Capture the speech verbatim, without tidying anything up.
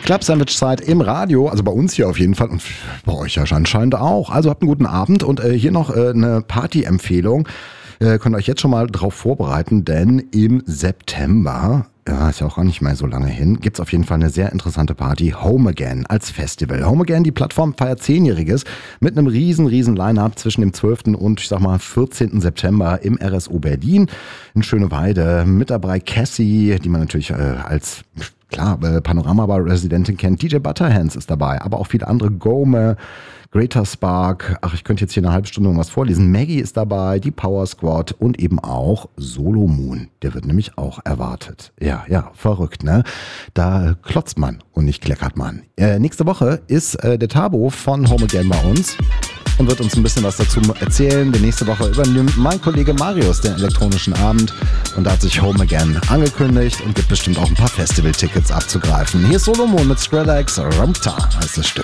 Club-Sandwich-Zeit im Radio, also bei uns hier auf jeden Fall und bei euch ja anscheinend auch. Also habt einen guten Abend und äh, hier noch äh, eine Party-Empfehlung. Äh, könnt ihr euch jetzt schon mal drauf vorbereiten, denn im September, ja, ist ja auch gar nicht mehr so lange hin, gibt's auf jeden Fall eine sehr interessante Party, Home Again als Festival. Home Again, die Plattform feiert zehnjähriges mit einem riesen, riesen Line-Up zwischen dem zwölften und ich sag mal vierzehnten September im R S O Berlin in Schöneweide. Mit dabei Cassie, die man natürlich äh, als klar äh, Panorama-Bar-Residentin kennt. D J Butterhands ist dabei, aber auch viele andere. Gome, Greater Spark, ach, ich könnte jetzt hier eine halbe Stunde was vorlesen. Maggie ist dabei, die Power Squad und eben auch Solo Moon. Der wird nämlich auch erwartet. Ja, ja, verrückt, ne? Da klotzt man und nicht kleckert man. Äh, nächste Woche ist äh, der Tabo von Home Again bei uns und wird uns ein bisschen was dazu erzählen. Denn nächste Woche übernimmt mein Kollege Marius den elektronischen Abend und da hat sich Home Again angekündigt und gibt bestimmt auch ein paar Festival-Tickets abzugreifen. Hier ist Solo Moon mit Skrillex, Rumta heißt das Stück.